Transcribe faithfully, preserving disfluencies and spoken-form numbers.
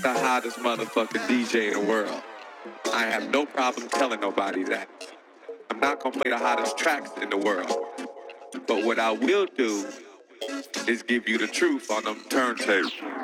the hottest motherfucking D J in the world. I have no problem telling nobody that. I'm not gonna play the hottest tracks in the world. But what I will do is give you the truth on them turntables.